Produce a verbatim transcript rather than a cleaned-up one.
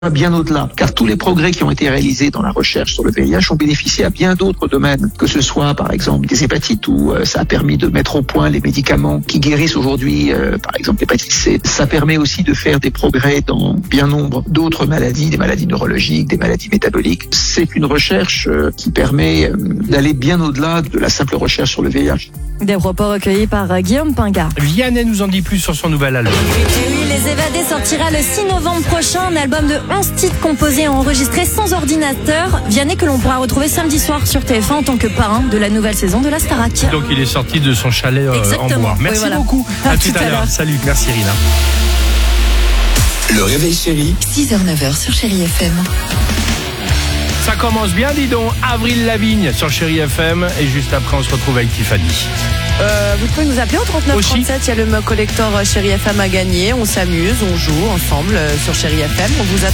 bien au-delà, car tous les progrès qui ont été réalisés dans la recherche sur le V I H ont bénéficié à bien d'autres domaines, que ce soit par exemple des hépatites où euh, ça a permis de mettre au point les médicaments qui guérissent aujourd'hui, euh, par exemple l'hépatite C. Ça permet aussi de faire des progrès dans bien nombre d'autres maladies, des maladies neurologiques, des maladies métaboliques. C'est une recherche euh, qui permet euh, d'aller bien au-delà de la simple recherche sur le V I H. Des propos recueillis par euh, Guillaume Pingat. Vianney nous en dit plus sur son nouvel album. Et oui, Les Évadés sortira le six novembre prochain, un album de onze titres composés et enregistrés sans ordinateur. Vianney que l'on pourra retrouver samedi soir sur T F un en tant que parrain de la nouvelle saison de la Starac. Donc il est sorti de son chalet euh, en Exactement. bois. Merci Oui, voilà. beaucoup. À, À tout tout à à l'heure. l'heure. Salut. Merci Rina. Le réveil chéri, six heures neuf heures sur Chérie F M. Ça commence bien, dis donc. Avril Lavigne sur Chérie F M. Et juste après, on se retrouve avec Tiffany. Euh, vous pouvez nous appeler au trente-neuf trente-sept, il y a le mug collector Chérie F M à gagner, on s'amuse, on joue ensemble euh, sur Chérie F M, on vous attend.